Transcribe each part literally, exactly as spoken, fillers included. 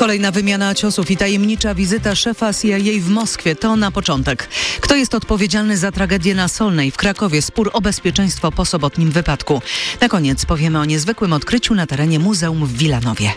Kolejna wymiana ciosów i tajemnicza wizyta szefa C I A w Moskwie to na początek. Kto jest odpowiedzialny za tragedię na Solnej w Krakowie? Spór o bezpieczeństwo po sobotnim wypadku. Na koniec powiemy o niezwykłym odkryciu na terenie muzeum w Wilanowie.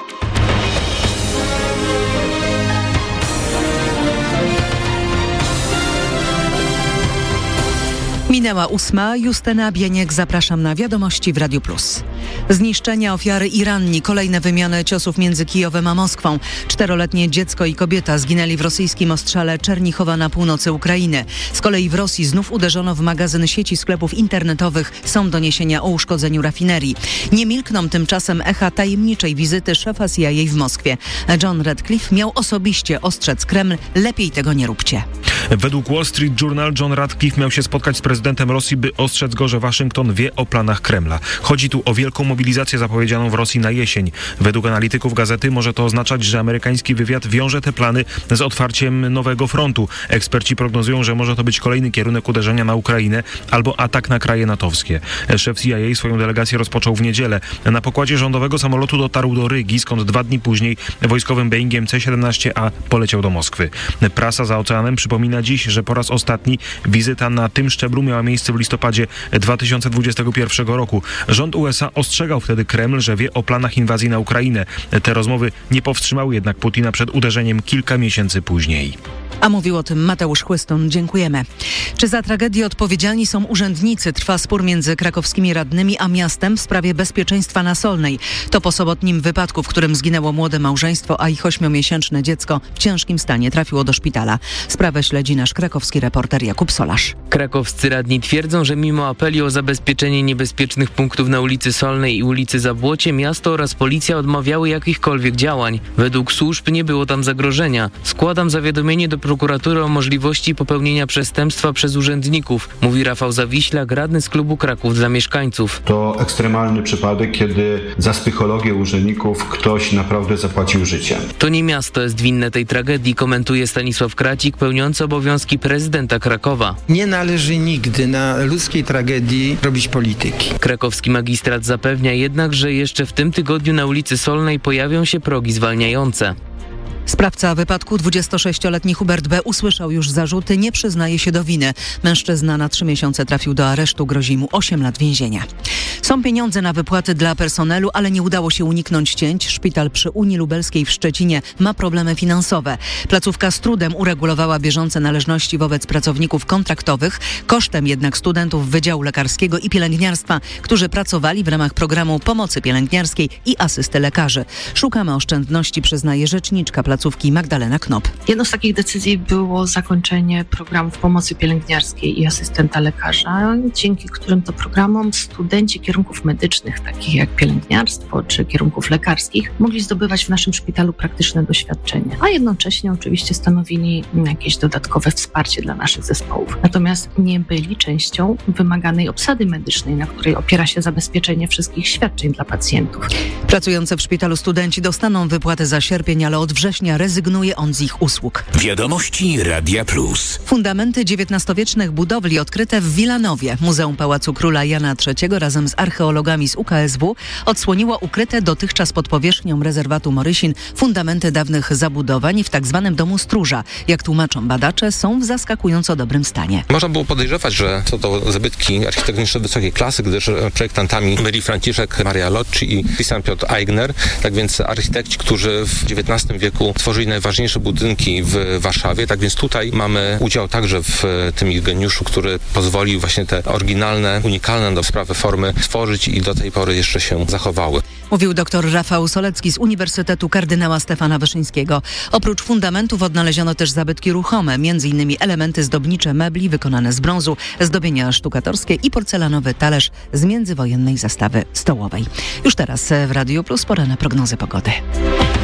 Minęła ósma. Justyna Bieniek, zapraszam na wiadomości w Radiu Plus. Zniszczenia, ofiary i ranni. Kolejne wymiany ciosów między Kijowem a Moskwą. Czteroletnie dziecko i kobieta zginęli w rosyjskim ostrzale Czernichowa na północy Ukrainy. Z kolei w Rosji znów uderzono w magazyn sieci sklepów internetowych. Są doniesienia o uszkodzeniu rafinerii. Nie milkną tymczasem echa tajemniczej wizyty szefa C I A w Moskwie. John Radcliffe miał osobiście ostrzec Kreml: lepiej tego nie róbcie. Według Wall Street Journal John Radcliffe miał się spotkać z prezydentem Rosji, by ostrzec go, że Waszyngton wie o planach Kremla. Chodzi tu o wielką mobilizację zapowiedzianą w Rosji na jesień. Według analityków gazety może to oznaczać, że amerykański wywiad wiąże te plany z otwarciem nowego frontu. Eksperci prognozują, że może to być kolejny kierunek uderzenia na Ukrainę albo atak na kraje natowskie. Szef C I A swoją delegację rozpoczął w niedzielę. Na pokładzie rządowego samolotu dotarł do Rygi, skąd dwa dni później wojskowym Boeingiem C siedemnaście A poleciał do Moskwy. Prasa za oceanem przypomina dziś, że po raz ostatni wizyta na tym szczeblu miała miejsce w listopadzie dwa tysiące dwudziestego pierwszego roku. Rząd U S A ostrzegał wtedy Kreml, że wie o planach inwazji na Ukrainę. Te rozmowy nie powstrzymały jednak Putina przed uderzeniem kilka miesięcy później. A mówił o tym Mateusz Chłystun. Dziękujemy. Czy za tragedię odpowiedzialni są urzędnicy? Trwa spór między krakowskimi radnymi a miastem w sprawie bezpieczeństwa na Solnej. To po sobotnim wypadku, w którym zginęło młode małżeństwo, a ich ośmiomiesięczne dziecko w ciężkim stanie trafiło do szpitala. Sprawę śledzi nasz krakowski reporter Jakub Solarz. Krakowscy radni twierdzą, że mimo apeli o zabezpieczenie niebezpiecznych punktów na ulicy Solnej i ulicy Zabłocie, miasto oraz policja odmawiały jakichkolwiek działań. Według służb nie było tam zagrożenia. Składam zawiadomienie do prokuratury o możliwości popełnienia przestępstwa przez urzędników, mówi Rafał Zawiślak, radny z klubu Kraków dla mieszkańców. To ekstremalny przypadek, kiedy za psychologię urzędników ktoś naprawdę zapłacił życiem. To nie miasto jest winne tej tragedii, komentuje Stanisław Kracik, pełniący obowiązki prezydenta Krakowa. Nie należy nigdy na ludzkiej tragedii robić polityki. Krakowski magistrat zapewnia jednak, że jeszcze w tym tygodniu na ulicy Solnej pojawią się progi zwalniające. Sprawca wypadku, dwudziestosześcioletni Hubert B., usłyszał już zarzuty, nie przyznaje się do winy. Mężczyzna na trzy miesiące trafił do aresztu, grozi mu osiem lat więzienia. Są pieniądze na wypłaty dla personelu, ale nie udało się uniknąć cięć. Szpital przy Unii Lubelskiej w Szczecinie ma problemy finansowe. Placówka z trudem uregulowała bieżące należności wobec pracowników kontraktowych, kosztem jednak studentów Wydziału Lekarskiego i Pielęgniarstwa, którzy pracowali w ramach programu pomocy pielęgniarskiej i asysty lekarzy. Szukamy oszczędności, przyznaje rzeczniczka placówki Magdalena Knop. Jedną z takich decyzji było zakończenie programów pomocy pielęgniarskiej i asystenta lekarza, dzięki którym to programom studenci kierunków medycznych, takich jak pielęgniarstwo czy kierunków lekarskich, mogli zdobywać w naszym szpitalu praktyczne doświadczenie, a jednocześnie oczywiście stanowili jakieś dodatkowe wsparcie dla naszych zespołów. Natomiast nie byli częścią wymaganej obsady medycznej, na której opiera się zabezpieczenie wszystkich świadczeń dla pacjentów. Pracujący w szpitalu studenci dostaną wypłatę za sierpień, ale od września rezygnuje on z ich usług. Wiadomości Radia Plus. Fundamenty dziewiętnastowiecznych budowli odkryte w Wilanowie. Muzeum Pałacu Króla Jana trzeciego razem z archeologami z U K S W odsłoniło ukryte dotychczas pod powierzchnią rezerwatu Morysin fundamenty dawnych zabudowań w tak zwanym domu stróża. Jak tłumaczą badacze, są w zaskakująco dobrym stanie. Można było podejrzewać, że są to zabytki architektoniczne wysokiej klasy, gdyż projektantami byli Franciszek Maria Locci i Christian Piotr Eigner. Tak więc architekci, którzy w dziewiętnastym wieku tworzyli najważniejsze budynki w Warszawie. Tak więc tutaj mamy udział także w tym ich geniuszu, który pozwolił właśnie te oryginalne, unikalne do sprawy formy stworzyć i do tej pory jeszcze się zachowały. Mówił dr Rafał Solecki z Uniwersytetu Kardynała Stefana Wyszyńskiego. Oprócz fundamentów odnaleziono też zabytki ruchome, między innymi elementy zdobnicze mebli wykonane z brązu, zdobienia sztukatorskie i porcelanowy talerz z międzywojennej zastawy stołowej. Już teraz w Radiu Plus pora na prognozę pogody.